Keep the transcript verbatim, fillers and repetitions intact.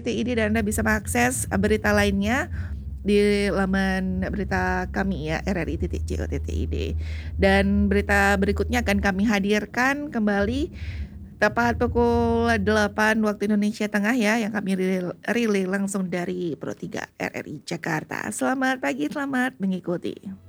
titik i d dan Anda bisa mengakses berita lainnya di laman berita kami ya, r r i titik co titik i d. Dan berita berikutnya akan kami hadirkan kembali tepat pukul delapan waktu Indonesia Tengah ya, yang kami ril relay langsung dari Pro tiga R R I Jakarta. Selamat pagi, selamat mengikuti.